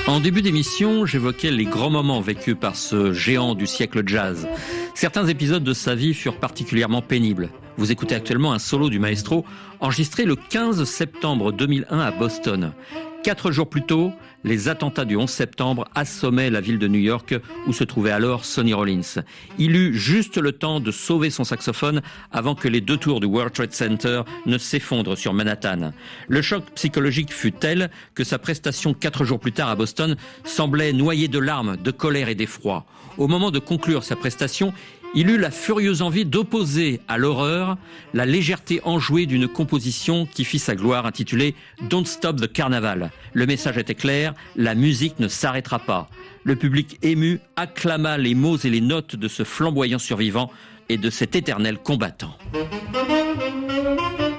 En début d'émission, j'évoquais les grands moments vécus par ce géant du siècle jazz. Certains épisodes de sa vie furent particulièrement pénibles. Vous écoutez actuellement un solo du maestro enregistré le 15 septembre 2001 à Boston. 4 jours plus tôt, les attentats du 11 septembre assommaient la ville de New York où se trouvait alors Sonny Rollins. Il eut juste le temps de sauver son saxophone avant que les 2 tours du World Trade Center ne s'effondrent sur Manhattan. Le choc psychologique fut tel que sa prestation 4 jours plus tard à Boston semblait noyée de larmes, de colère et d'effroi. Au moment de conclure sa prestation, il eut la furieuse envie d'opposer à l'horreur la légèreté enjouée d'une composition qui fit sa gloire intitulée « Don't Stop the Carnival ». Le message était clair, la musique ne s'arrêtera pas. Le public ému acclama les mots et les notes de ce flamboyant survivant et de cet éternel combattant.